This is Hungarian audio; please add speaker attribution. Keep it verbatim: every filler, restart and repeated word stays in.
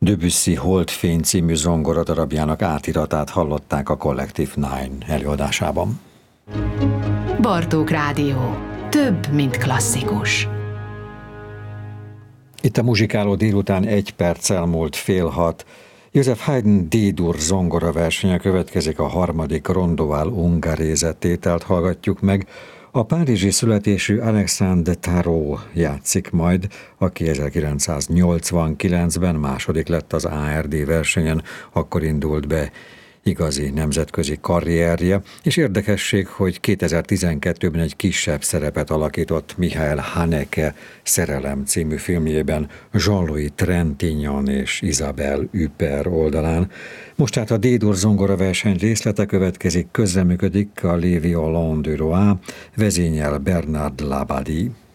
Speaker 1: Debussy Holdfény című zongoradarabjának átiratát hallották a Collective Nine előadásában.
Speaker 2: Bartók Rádió. Több, mint klasszikus.
Speaker 1: Itt a muzsikáló délután egy perccel múlt fél hat. Joseph Haydn D-dur zongora versenye következik, a harmadik Rondoval Ungherese tételt hallgatjuk meg. A párizsi születésű Alexandre Tarot játszik majd, aki ezerkilencszáznyolcvankilencben második lett az á er dé versenyen, akkor indult be igazi nemzetközi karrierje, és érdekesség, hogy kétezer-tizenkettőben egy kisebb szerepet alakított Michael Haneke Szerelem című filmjében Jean-Louis Trintignant és Isabelle Huppert oldalán. Most hát a D-dur zongora verseny részlete következik, közreműködik a Lévi Hollande du Roy, vezényel Bernard Labadie.